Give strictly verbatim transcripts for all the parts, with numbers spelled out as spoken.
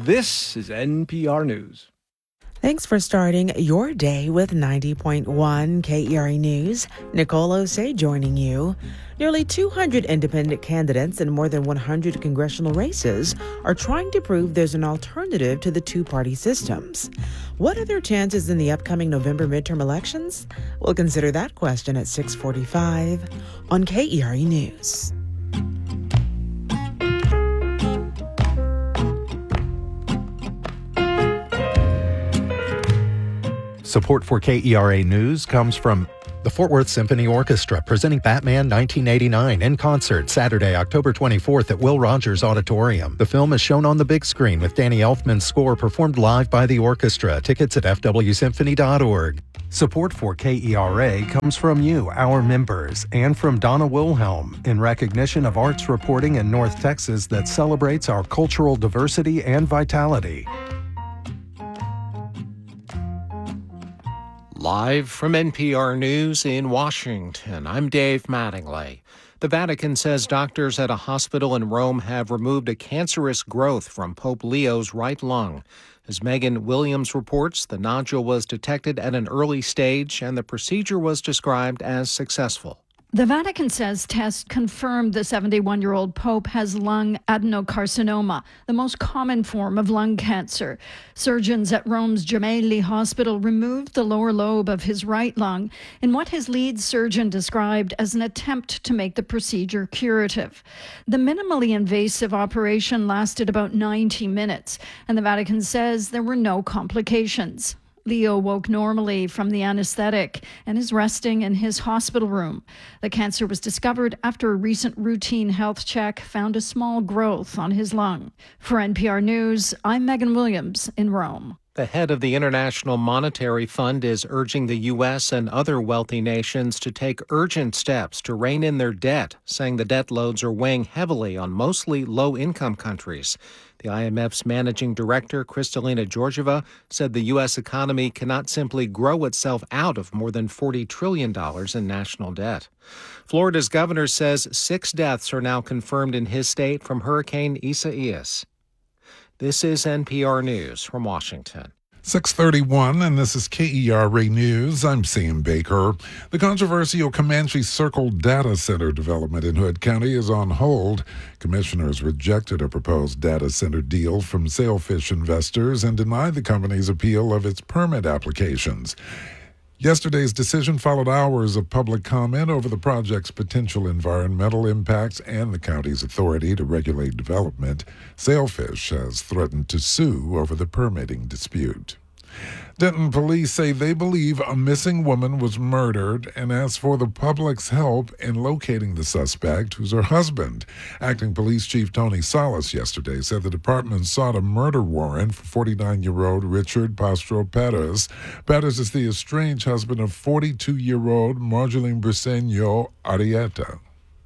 This is N P R News. Thanks for starting your day with ninety point one K E R A News. Nicole Osei joining you. Nearly two hundred independent candidates in more than one hundred congressional races are trying to prove there's an alternative to the two-party systems. What are their chances in the upcoming November midterm elections? We'll consider that question at six forty-five on K E R A News. Support for K E R A News comes from the Fort Worth Symphony Orchestra, presenting Batman nineteen eighty-nine in concert Saturday, October twenty-fourth at Will Rogers Auditorium. The film is shown on the big screen with Danny Elfman's score performed live by the orchestra. Tickets at f w symphony dot org. Support for K E R A comes from you, our members, and from Donna Wilhelm in recognition of arts reporting in North Texas that celebrates our cultural diversity and vitality. Live from N P R News in Washington, I'm Dave Mattingly. The Vatican says doctors at a hospital in Rome have removed a cancerous growth from Pope Leo's right lung. As Megan Williams reports, the nodule was detected at an early stage and the procedure was described as successful. The Vatican says tests confirmed the seventy-one-year-old Pope has lung adenocarcinoma, the most common form of lung cancer. Surgeons at Rome's Gemelli Hospital removed the lower lobe of his right lung in what his lead surgeon described as an attempt to make the procedure curative. The minimally invasive operation lasted about ninety minutes, and the Vatican says there were no complications. Leo woke normally from the anesthetic and is resting in his hospital room. The cancer was discovered after a recent routine health check found a small growth on his lung. For N P R News, I'm Megan Williams in Rome. The head of the International Monetary Fund is urging the U S and other wealthy nations to take urgent steps to rein in their debt, saying the debt loads are weighing heavily on mostly low-income countries. The I M F's managing director, Kristalina Georgieva, said the U S economy cannot simply grow itself out of more than forty trillion dollars in national debt. Florida's governor says six deaths are now confirmed in his state from Hurricane Isaias. This is N P R News from Washington. six thirty-one, and this is K E R A News. I'm Sam Baker. The controversial Comanche Circle data center development in Hood County is on hold. Commissioners rejected a proposed data center deal from Sailfish investors and denied the company's appeal of its permit applications. Yesterday's decision followed hours of public comment over the project's potential environmental impacts and the county's authority to regulate development. Sailfish has threatened to sue over the permitting dispute. Denton police say they believe a missing woman was murdered and ask for the public's help in locating the suspect, who's her husband. Acting Police Chief Tony Salas yesterday said the department sought a murder warrant for forty-nine-year-old Richard Pastro Perez. Perez is the estranged husband of forty-two-year-old Marjolein Briceño Arrieta.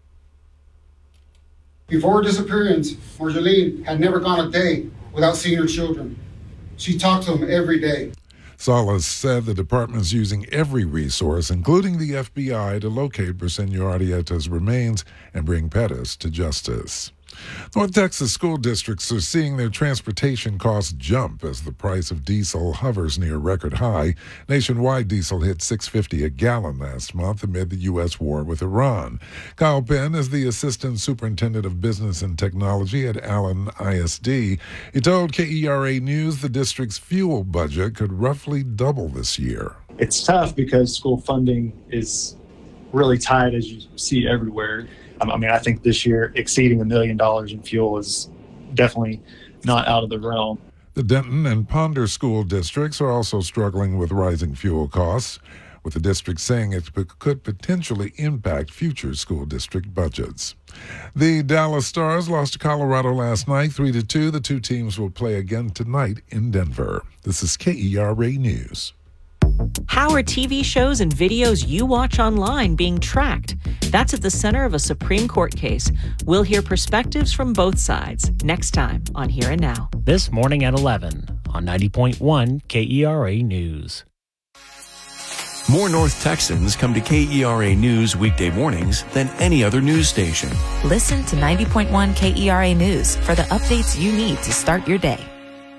Before her disappearance, Marjolein had never gone a day without seeing her children. She talked to them every day. Salas said the department is using every resource, including the F B I, to locate Briceño Arrieta's remains and bring Perez to justice. North Texas school districts are seeing their transportation costs jump as the price of diesel hovers near record high. Nationwide, diesel hit six dollars and fifty cents a gallon last month amid the U S war with Iran. Kyle Penn is the Assistant Superintendent of Business and Technology at Allen I S D. He told K E R A News the district's fuel budget could roughly double this year. It's tough because school funding is really tight, as you see everywhere. I mean, I think this year exceeding a million dollars in fuel is definitely not out of the realm. The Denton and Ponder school districts are also struggling with rising fuel costs, with the district saying it could potentially impact future school district budgets. The Dallas Stars lost to Colorado last night, three to two. The two teams will play again tonight in Denver. This is K E R A News. How are T V shows and videos you watch online being tracked? That's at the center of a Supreme Court case. We'll hear perspectives from both sides next time on Here and Now. This morning at eleven on ninety point one K E R A News. More North Texans come to K E R A News weekday mornings than any other news station. Listen to ninety point one K E R A News for the updates you need to start your day.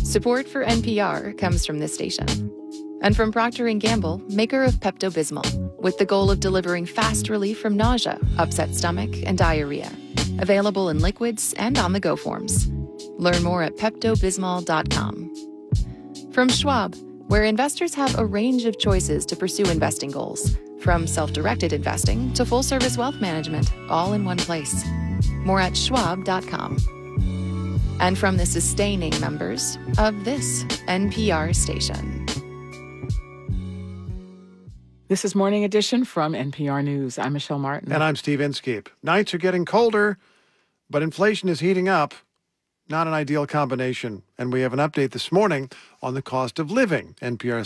Support for N P R comes from this station. And from Procter and Gamble, maker of Pepto-Bismol, with the goal of delivering fast relief from nausea, upset stomach, and diarrhea. Available in liquids and on-the-go forms. Learn more at Pepto Bismol dot com. From Schwab, where investors have a range of choices to pursue investing goals, from self-directed investing to full-service wealth management, all in one place. More at schwab dot com. And from the sustaining members of this N P R station. This is Morning Edition from N P R News. I'm Michelle Martin. And I'm Steve Inskeep. Nights are getting colder, but inflation is heating up. Not an ideal combination. And we have an update this morning on the cost of living. N P R